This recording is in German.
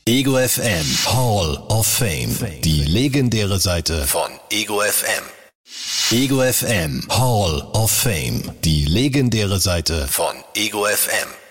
Ego FM Hall of Fame. Die legendäre Seite von Ego FM. Ego FM Hall of Fame. Die legendäre Seite von Ego FM.